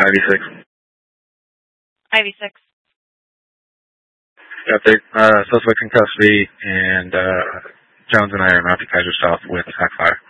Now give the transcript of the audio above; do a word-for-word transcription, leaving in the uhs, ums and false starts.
Ivy six. Ivy six. Got the uh, suspect in custody, and uh, Jones and I are in Mountain Kaiser South with Hackfire.